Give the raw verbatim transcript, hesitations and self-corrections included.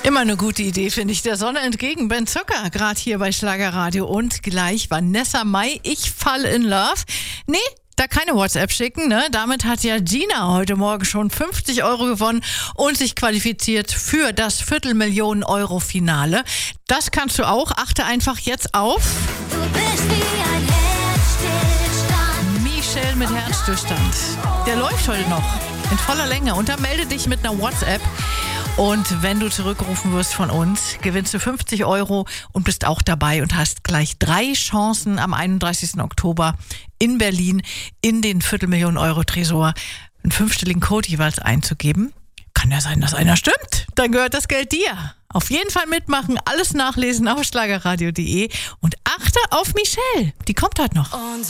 Immer eine gute Idee, finde ich. Der Sonne entgegen, Ben Zucker, gerade hier bei Schlagerradio. Und gleich Vanessa Mai, ich fall in love. Nee, da keine WhatsApp schicken, ne? Damit hat ja Gina heute Morgen schon fünfzig Euro gewonnen und sich qualifiziert für das Viertelmillionen-Euro-Finale. Das kannst du auch. Achte einfach jetzt auf. Du bist wie ein Herzstillstand. Michelle mit Herzstillstand. Der läuft heute noch in voller Länge. Und dann melde dich mit einer WhatsApp. Und wenn du zurückgerufen wirst von uns, gewinnst du fünfzig Euro und bist auch dabei und hast gleich drei Chancen am einunddreißigsten Oktober in Berlin in den Viertelmillionen-Euro-Tresor einen fünfstelligen Code jeweils einzugeben. Kann ja sein, dass einer stimmt. Dann gehört das Geld dir. Auf jeden Fall mitmachen, alles nachlesen auf schlagerradio punkt de und achte auf Michelle. Die kommt heute noch. Und